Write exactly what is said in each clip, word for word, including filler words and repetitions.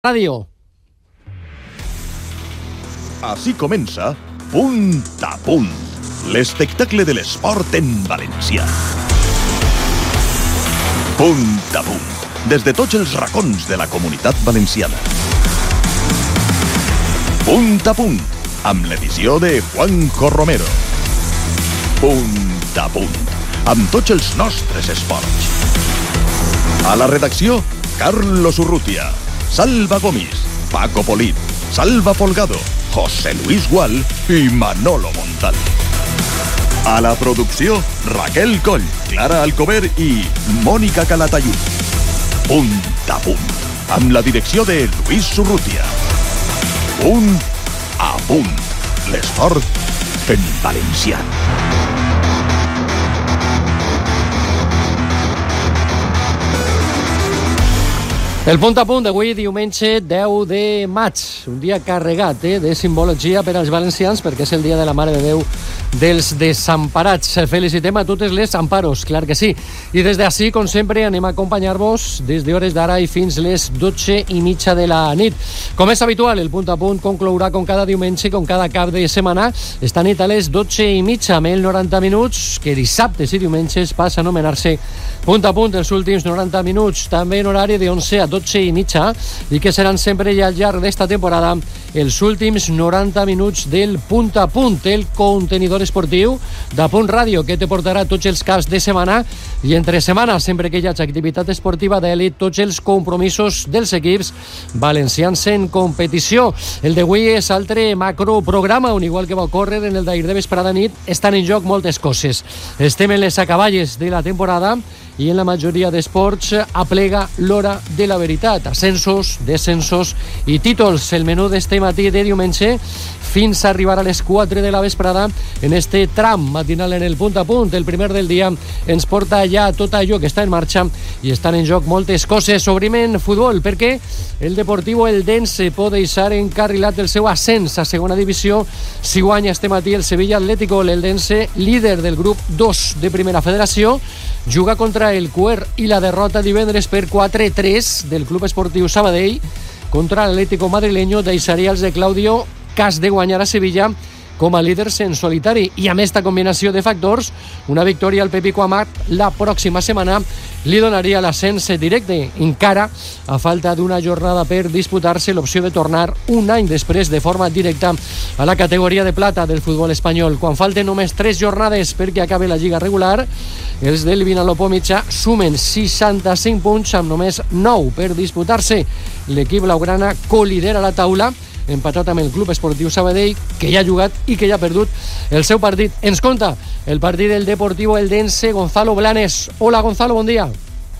Ràdio. Així comença Punt a Punt, l'espectacle de l'esport en valencià. Punt a Punt, des de tots els racons de la comunitat valenciana. Punt a Punt, amb l'edició de Juanjo Romero. Punt a Punt, amb tots els nostres esports. A la redacció, Carlos Urrutia, Salva Gomis, Paco Polit, Salva Folgado, José Luis Gual i Manolo Montal. A la producció, Raquel Coll, Clara Alcover i Mònica Calatayud. Punt a Punt, amb la direcció de Luis Urrutia. Punt a Punt, l'esport en valencià. El punt a punt d'avui, diumenge deu de maig, un dia carregat eh, de simbologia per als valencians perquè és el dia de la Mare de Déu dels Desemparats. Felicitem a totes les Amparos, clar que sí. I des d'ací, com sempre, anem a acompanyar-vos des d'hores d'ara i fins les dotze i mitja de la nit. Com és habitual, el punt a punt conclourà com cada diumenge, com cada cap de setmana, esta nit a les dotze i mitja, amb el noranta minuts, que dissabtes i diumenges passa a anomenar-se punt a punt els últims noranta minuts, també en horari de onze a dotze i mitja, i que seran sempre ja al llarg d'esta temporada els últims noranta minuts del punt a punt, el contenidor esportiu de Punt Ràdio, que te portarà tots els caps de setmana i entre setmana, sempre que hi hagi activitat esportiva d'elit, tots els compromisos dels equips valencians en competició. El d'avui és altre macroprograma, on igual que va ocórrer en el d'ahir de vesprada nit, estan en joc moltes coses. Estem en les acaballes de la temporada i en la majoria d'esports aplega l'hora de la veritat. Ascensos, descensos i títols. El menú d'este matí de diumenge fins a arribar a les quatre de la vesprada en este tram matinal en el punt a punt. El primer del dia ens porta ja tot allò que està en marxa i estan en joc moltes coses. Obrim en futbol perquè el Deportivo Eldense pot deixar encarrilat el seu ascens a segona divisió si guanya este matí el Sevilla Atlético. L'Eldense, líder del grup dos de Primera Federació, juga contra el Cuer i la derrota divendres per quatre a tres del Club Esportiu Sabadell contra l'Atlético madrileño deixaria els de Claudio, cas de guanyar a Sevilla, com a líders en solitari. I amb esta combinació de factors, una victòria al Pepico Amat la pròxima setmana li donaria l'ascens directe, encara a falta d'una jornada per disputar-se l'opció de tornar un any després de forma directa a la categoria de plata del futbol espanyol. Quan falten només tres jornades perquè acabi la lliga regular, els del Vinalopó Mitjà sumen seixanta-cinc punts amb només nou per disputar-se. L'equip blaugrana colidera la taula, empatat amb el Club Esportiu Sabadell, que ja ha jugat i que ja ha perdut el seu partit. Ens conta el partit del Deportivo Eldense, Gonzalo Blanes. Hola, Gonzalo, bon dia.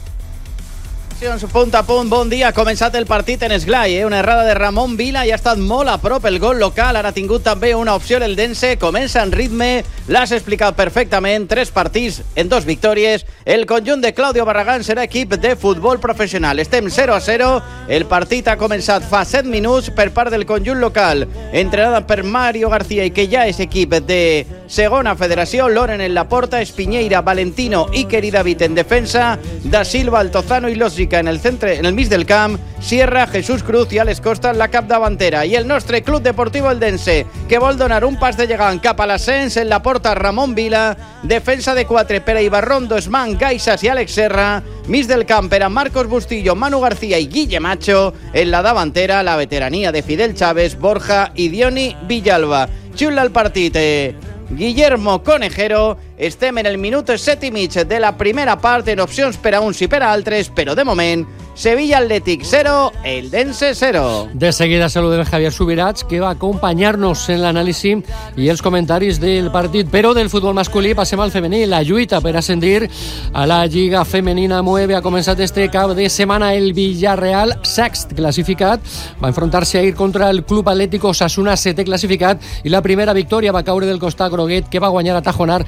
Punt a punt, bon dia. Ha començat el partit en esglai, eh? Una errada de Ramon Vila i ha estat molt a prop el gol local. Ara ha tingut també una opció l'Eldense. Comença en ritme, l'has explicat perfectament. Tres partits en dos victòries. El conjunt de Claudio Barragán serà equip de futbol professional. Estem zero a zero. El partit ha començat fa set minuts per part del conjunt local, entrenada per Mario García i que ja és equip de segona federació. Loren en la porta, Espiñeira, Valentino i Queri David en defensa, Da Silva, Altozano i Lógica en el centre, en el mig del camp, Sierra, Jesús Cruz i Alex Costa en la capdavantera. I el nostre Club Deportivo Eldense, que vol donar un pas de gegant cap a l'ascens, en la porta Ramon Vila, defensa de quatre per a Ibarrondo, Esman, Gaisas i Àlex Serra, mig del camp per a Marcos Bustillo, Manu García i Guille Macho, en la davantera la veterania de Fidel Chávez, Borja i Dioni Villalba. Xula el partit, eh? Guillermo Conejero. Estem en el minut set i mig de la primera part, en opcions per a uns i per a altres, però de moment Sevilla Athletic zero, Eldense zero. De seguida saludem Javier Subirats, que va acompanyar-nos en l'anàlisi i els comentaris del partit. Però del futbol masculí passem al femení. La lluita per ascendir a la Lliga Femenina Mueve ha començat este cap de setmana. El Villarreal, sext classificat, va enfrontar-se ahir contra el Club Atlético Osasuna, setè classificat, i la primera victòria va caure del costat groguet, que va guanyar a Tajonar per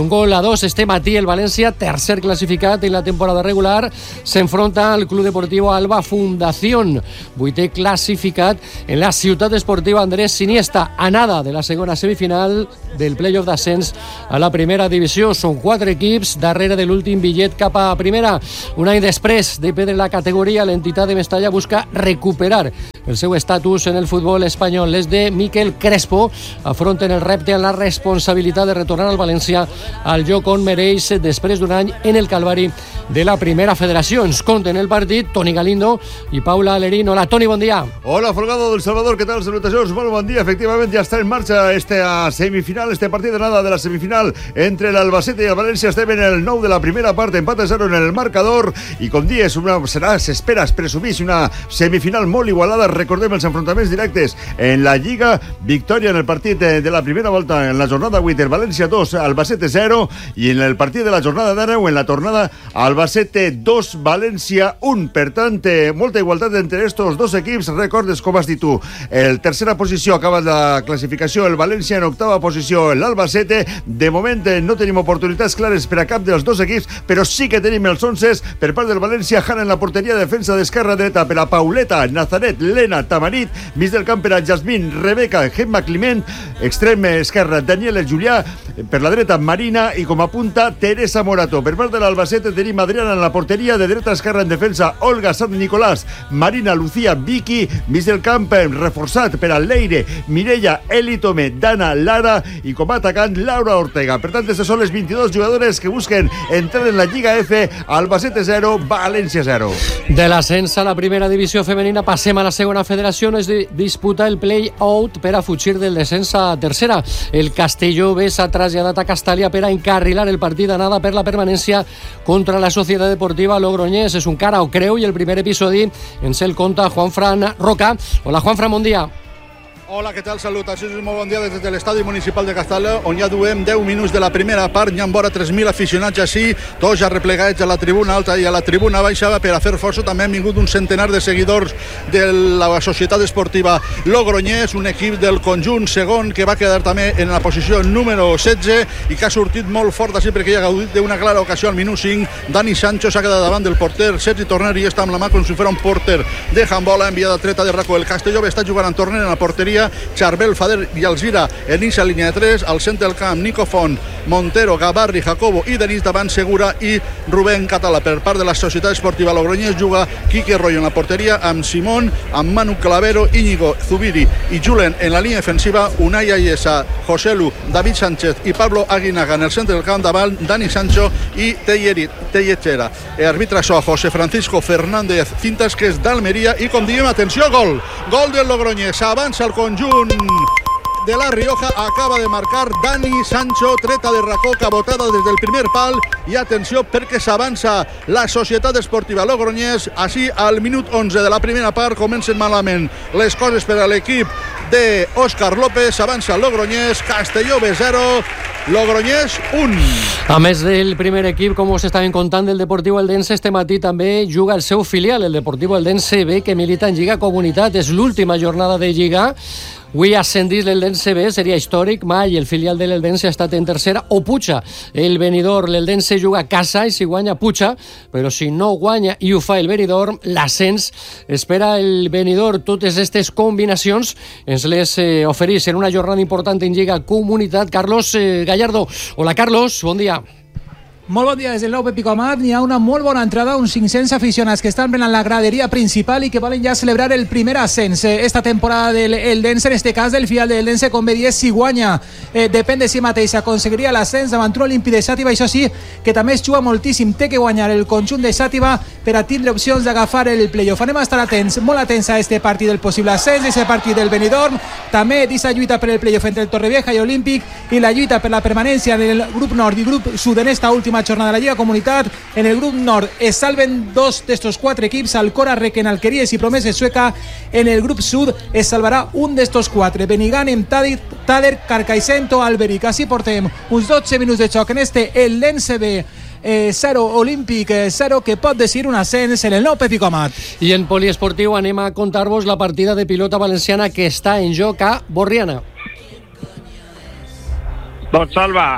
un gol a dos este matí el València, tercer clasificat en la temporada regular, s'enfronta al Club Deportivo Alba Fundación, vuitè classificat en la ciutat esportiva Andrés Iniesta, a nada de la segona semifinal del playoff d'ascens a la primera divisió. Són quatre equips darrere de l'últim bitllet cap a primera. Un any després de perdre la categoria, l'entitat de Mestalla busca recuperar el seu estatus en el futbol espanyol. Les de Miquel Crespo afronten el repte amb la responsabilitat de retornar al València al lloc on mereix després d'un any en el calvari de la primera federació. Ens conten el partit Toni Galindo i Paula Alerín. Hola, Toni, bon dia. Hola, Folgado del Salvador, ¿qué tal? Salutacions, molt bon dia. Efectivamente, ya está en marcha esta semifinal, este partido nada de la semifinal entre el Albacete y el Valencia. Estem en el nou de la primera parte, empate a cero en el marcador, y con diez una, serà, s'espera, es presumís, una semifinal molt igualada. Recordem els enfrontaments directes en la Lliga. Victòria en el partit de la primera volta en la jornada vuit, el València dos, Albacete zero, i en el partit de la jornada deu, en la tornada, Albacete dos, València un. Per tant, molta igualtat entre estos dos equips. Recordes, com has dit tu, el tercera posició acaba la classificació, el València en octava posició, l'Albacete. De moment no tenim oportunitats clares per a cap dels dos equips, però sí que tenim els onces per part del València. Hanna en la porteria, defensa d'esquerra dreta per a Pauleta, Nazaret, Lena, Tamarit, mig del camp per a Jasmine, Rebeca, Gemma Climent, extrem esquerra Daniela Julià, per la dreta Marina, i com a punta Teresa Morato. Per part de l'Albacete tenim Adriana en la porteria, de dreta a esquerra en defensa Olga Sant Nicolàs, Marina, Lucía, Vicky, mig del camp reforçat per a Leire, Mireia, Elitome, Dana, Lara, i com a atacant Laura Ortega. Per tant, aquestes són les vint-i-dos jugadores que busquen entrar en la Lliga F. Albacete zero, València zero. De l'ascens a la primera divisió femenina passem a la segona federació, on es disputa el play-out per a fugir del descens a tercera. El Castelló B s'ha traslladat a Castàlia per a encarrilar el partit d'anada per la permanència contra la Societat Deportiva Logroñés. És un cara o creu, i el primer episodi ens el conta Juanfran Roca. Hola, Juanfran, bon dia. Hola, què tal? Salutacions i molt bon dia des de l'estadi municipal de Castalla, on ja duem deu minuts de la primera part. Hi ha vora tres mil aficionats així, tots ja replegats a la tribuna alta i a la tribuna baixa per a fer força. També han vingut un centenar de seguidors de la Societat Esportiva Logroñés, un equip del conjunt segon que va quedar també en la posició número setze i que ha sortit molt fort així perquè ja ha gaudit d'una clara ocasió al minut cinc. Dani Sancho s'ha quedat davant del porter Sergi Torner i està amb la mà com si fos un porter de handbol. Ha enviat a treta de racó. El Castelló està jugant amb Torner en la porteria, Charbel, Fader i Alzira en eixa línia de tres, al centre del camp Nico Font, Montero, Gavarri, Jacobo i Denis davant Segura i Rubén Català. Per part de la Societat Esportiva Logroñés juga Quique Royo en la porteria amb Simón, amb Manu Clavero, Íñigo Zubiri i Julen en la línia defensiva, Unai Ayesa, Joselu, David Sánchez i Pablo Aguinaga en el centre del camp davant Dani Sancho i Tellechera. Arbitra so José Francisco Fernández Cintas, que és d'Almeria, i com diem, atenció, gol gol del Logroñés, avança el conjunt de La Rioja, acaba de marcar Dani Sancho, treta de racó, cabotada des del primer pal, i atenció perquè s'avança la Societat Esportiva Logroñés. Així al minut onze de la primera part comencen malament les coses per a l'equip de Òscar López. Avança el Logroñés, Castelló B zero, Logroñés un. A més del primer equip, com us estàvem contant, del Deportiu Eldense, este matí també juga el seu filial, el Deportiu Eldense B, que milita en Lliga Comunitat. És l'última jornada de Lliga. Avui ascendís l'Eldense B, seria històric. Mai el filial de l'Eldense ha estat en tercera. O puja el Benidorm. L'Eldense juga a casa i si guanya puja, però si no guanya i ho fa el Benidorm, l'ascens espera el Benidorm. Totes aquestes combinacions ens les eh, oferís en una jornada important en Lliga Comunitat. Carlos eh, Gallardo. Hola, Carlos, bon dia. Molt bon dia des del nou Pepicomat. N'hi ha una molt bona entrada, uns cinc-cents aficionats que estan prenent la graderia principal i que volen ja celebrar el primer ascens esta temporada del Eldense, en este cas del filial del Eldense. Com bé dies, si guanya eh, depèn de si mateix, aconseguiria l'ascens davant un Olímpic de Xàtiva. Això sí, que també es juga moltíssim, té que guanyar el conjunt de Xàtiva per a tindre opcions d'agafar el playoff. Anem a estar atents, molt atents a este partit del possible ascens, aquest partit del Benidorm, també d'aquesta lluita per el playoff entre el Torrevieja i Olímpic, i la lluita per la permanència en el grup nord i grup sud en esta última jornada de la Lliga Comunitat. En el grup nord es salven dos d'estos quatre equips, Alcora, Requen, Alqueries i Promeses Sueca. En el grup sud es salvarà un d'estos quatre, Benigànim, Tàler, Carcaixent o Alberic. Així portem uns dotze minuts de xoc en este Eldense B zero, Olímpic zero, que pot decidir un ascens en el nou Pepicomat. I en poliesportiu anem a contar-vos la partida de pilota valenciana que està en joc a Borriana. Doncs Salva,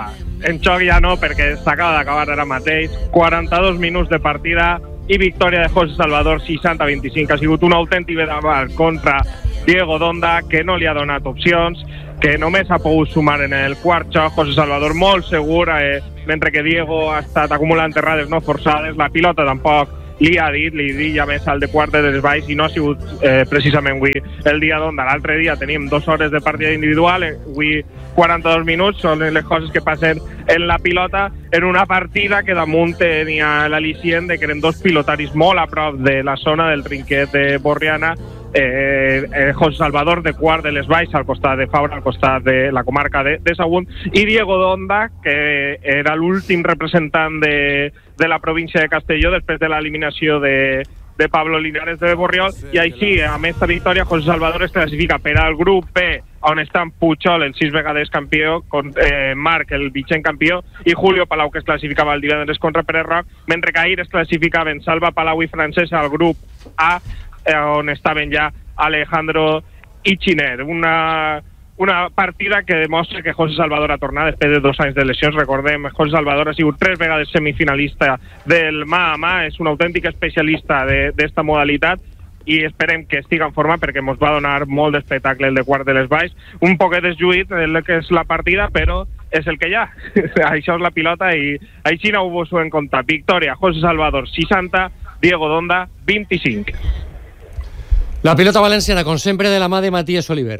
en xoc ja no, perquè s'acaba d'acabar ara mateix. quaranta-dos minuts de partida i victòria de José Salvador, seixanta a vint-i-cinc. Ha sigut un autèntic vendaval contra Diego Donda, que no li ha donat opcions, que només ha pogut sumar en el quart xoc. José Salvador molt segur, eh, mentre que Diego ha estat acumulant errades no forçades. La pilota tampoc li ha dit, li dit ja més al de quart de desbaix, i no ha sigut eh, precisament avui el dia d'Onda. L'altre dia tenim dues hores de partida individual, avui quaranta-dos minuts, són les coses que passen en la pilota, en una partida que damunt tenia l'al·licient de que eren dos pilotaris molt a prop de la zona del trinquet de Borriana. Eh, eh, José Salvador de quart de les Baix, al costat de Fabra, al costat de la comarca de, de Sagunt, i Diego Donda, que era l'últim representant de, de la província de Castelló després de l'eliminació de, de Pablo Linares de Borriol, i així, amb aquesta victòria, José Salvador es classifica per al grup B, on estan Puchol, el sis vegades campió, con, eh, Marc, el vigent campió, i Julio Palau, que es classificava el divendres contra Pere Roc, mentre que ahir es classificaven Salva Palau i Francesa al grup A, eh, on estaven ja Alejandro i Xiner. Una, una partida que demostra que José Salvador ha tornat després de dos anys de lesions. Recordem, José Salvador ha sigut tres vegades semifinalista del mà a mà, és un autèntic especialista d'esta modalitat, i esperem que estigui en forma perquè ens va donar molt d'espectacle el de quart de les Baix. Un poquet desjuït el que és la partida, però és el que hi ha. Això és la pilota i així no ho vos ho hem comptat. Victòria, José Salvador, seixanta, Diego Donda, vint-i-cinc. La pilota valenciana, com sempre, de la mà de Matías Oliver.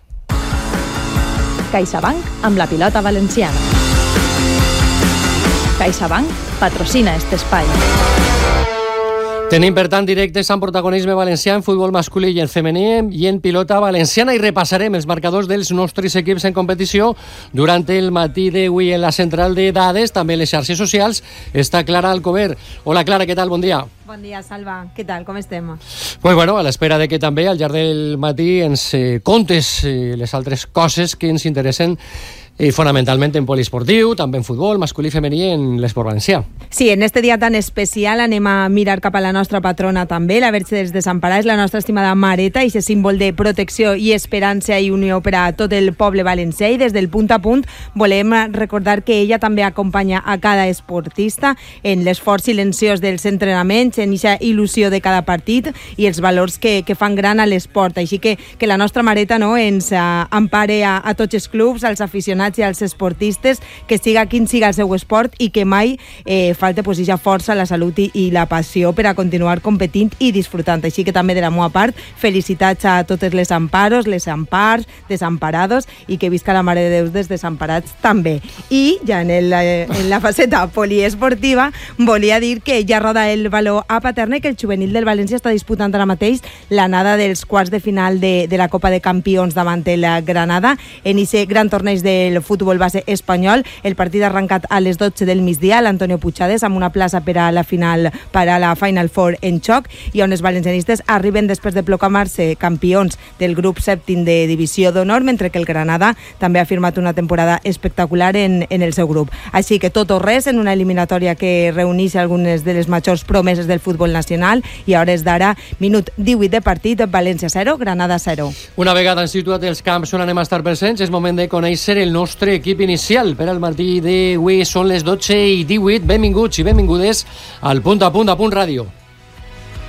CaixaBank amb la pilota valenciana. CaixaBank patrocina este espai. Tenim, per tant, directes amb protagonisme valencià en futbol masculí i en femení i en pilota valenciana, i repassarem els marcadors dels nostres equips en competició durant el matí d'avui en la central de dades, també en les xarxes socials. Està Clara Alcover. Hola, Clara, què tal? Bon dia. Bon dia, Salva. Què tal? Com estem? Pues bueno, a l'espera de que també al llarg del matí ens eh, contes eh, les altres coses que ens interessen, i fonamentalment en poliesportiu, també en futbol, masculí i femení, en l'esport valencià. Sí, en este dia tan especial anem a mirar cap a la nostra patrona també, la Verge dels Desemparats, la nostra estimada Mareta, i aquest símbol de protecció i esperança i unió per a tot el poble valencià, i des del punt a punt volem recordar que ella també acompanya a cada esportista en l'esforç silenciós dels entrenaments, en aquesta il·lusió de cada partit i els valors que, que fan gran a l'esport. Així que, que la nostra Mareta, no, ens uh, empare a, a tots els clubs, als aficionats i als esportistes, que siga quin siga el seu esport, i que mai eh, falte pues, ja força, la salut i, i la passió per a continuar competint i disfrutant. Així que també de la meva part, felicitats a totes les amparos, les ampars, desamparados, i que visca la Mare de Déu dels Desemparats també. I ja en, el, en la faceta poliesportiva volia dir que ja roda el baló a Paterna i que el juvenil del València està disputant ara mateix l'anada dels quarts de final de, de la Copa de Campions davant el Granada en aquest gran torneig del futbol base espanyol. El partit ha arrencat a les dotze del migdia, l'Antonio Puigades amb una plaça per a la final, per a la Final Four en xoc, i on els valencianistes arriben després de proclamar-se campions del grup sèptim de divisió d'honor, mentre que el Granada també ha firmat una temporada espectacular en, en el seu grup. Així que tot o res en una eliminatòria que reuneix algunes de les majors promeses del futbol nacional, i a hores d'ara, minut divuit de partit, València zero, Granada zero. Una vegada en situat els camps on anem a estar presents, és moment de conèixer el nostre equip inicial per al matí d'avui. Són les dotze i divuit. Benvinguts i benvingudes al Punt a Punt a Punt Ràdio.